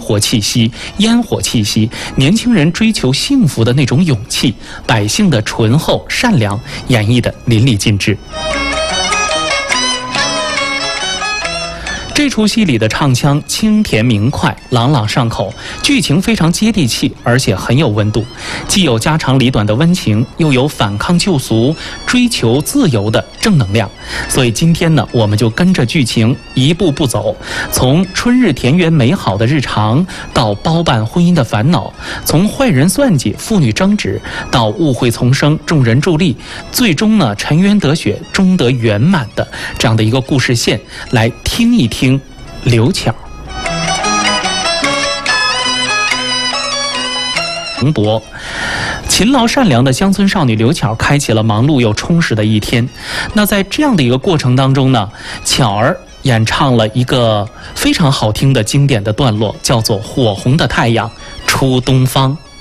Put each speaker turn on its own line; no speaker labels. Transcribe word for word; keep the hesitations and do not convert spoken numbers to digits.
活气息、烟火气息，年轻人追求幸福的那种勇气，百姓的醇厚善良，演绎得淋漓尽致。这出戏里的唱腔清甜明快，朗朗上口，剧情非常接地气，而且很有温度，既有家长里短的温情，又有反抗救俗、追求自由的正能量。所以今天呢，我们就跟着剧情一步步走，从春日田园美好的日常，到包办婚姻的烦恼，从坏人算计、父女争执，到误会丛生、众人助力，最终呢，沉冤得雪，终得圆满的这样的一个故事线，来听一听刘巧。蓬勃勤劳善良的乡村少女刘巧开启了忙碌又充实的一天。那在这样的一个过程当中呢，巧儿演唱了一个非常好听的经典的段落，叫做《火红的太阳出东方》。